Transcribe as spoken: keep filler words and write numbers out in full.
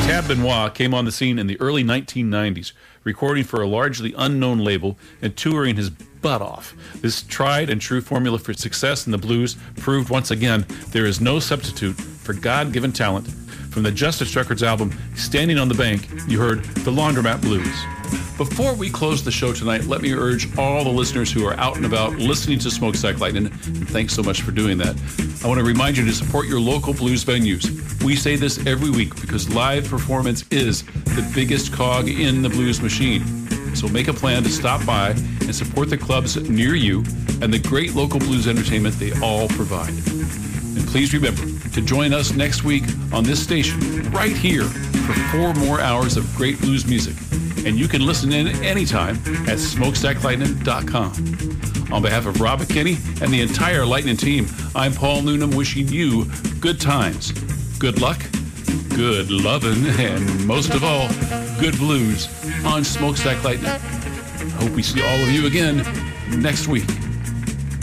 Tab Benoit came on the scene in the early nineteen nineties, recording for a largely unknown label and touring his butt off. This tried and true formula for success in the blues proved once again there is no substitute for God-given talent. From the Justice Records album, Standing on the Bank, you heard The Laundromat Blues. Before we close the show tonight, let me urge all the listeners who are out and about listening to Smokestack Lightning, and thanks so much for doing that. I want to remind you to support your local blues venues. We say this every week because live performance is the biggest cog in the blues machine. So make a plan to stop by and support the clubs near you and the great local blues entertainment they all provide. And please remember to join us next week on this station right here for four more hours of great blues music. And you can listen in anytime at smokestack lightning dot com. On behalf of Rob McKinney and the entire Lightning team, I'm Paul Noonan wishing you good times, good luck, good lovin', and most of all, good blues on Smokestack Lightning. I hope we see all of you again next week.